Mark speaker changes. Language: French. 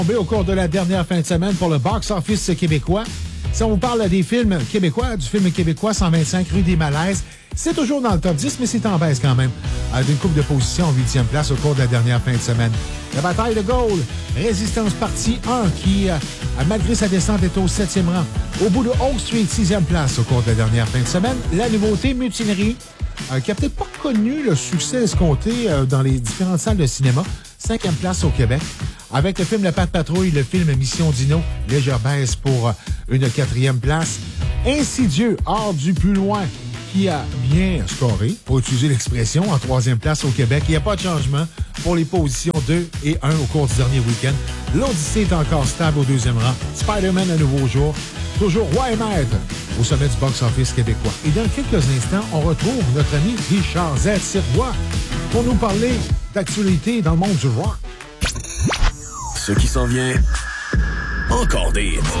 Speaker 1: Au cours de la dernière fin de semaine pour le box-office québécois. Si on vous parle des films québécois, du film québécois 125 rue des Malaises, c'est toujours dans le top 10, mais c'est en baisse quand même. D'une coupe de position en 8e place au cours de la dernière fin de semaine. La bataille de Gaulle, Résistance partie 1, qui, malgré sa descente, est au 7e rang. Au bout de Oak Street, 6e place au cours de la dernière fin de semaine. La nouveauté, Mutinerie, qui a peut-être pas connu le succès escompté dans les différentes salles de cinéma. 5e place au Québec. Avec le film La Patte Patrouille, le film Mission Dino, légère baisse pour une 4e place. Insidieux, hors du plus loin, qui a bien scoré, pour utiliser l'expression, en 3e place au Québec. Il n'y a pas de changement pour les positions 2 et 1 au cours du dernier week-end. L'Odyssée est encore stable au 2e rang. Spider-Man, un nouveau jour. Toujours roi et maître au sommet du box-office québécois. Et dans quelques instants, on retrouve notre ami Richard Z. Sirois pour nous parler d'actualité dans le monde du rock.
Speaker 2: Ce qui s'en vient, encore des